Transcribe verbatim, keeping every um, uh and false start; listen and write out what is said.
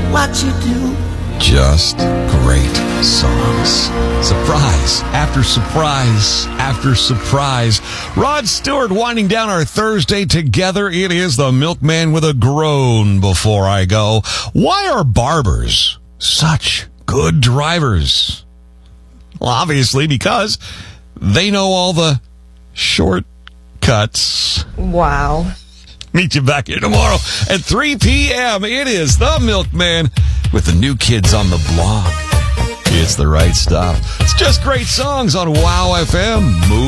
what you do. Just great songs. Surprise after surprise after surprise. Rod Stewart winding down our Thursday together. It is the Milkman with a groan before I go. Why are barbers such good drivers? Well, obviously because they know all the shortcuts. Wow. Meet you back here tomorrow at three p.m. It is the Milkman with the new kids on the block. It's the right stuff. It's just great songs on Wow F M. Move.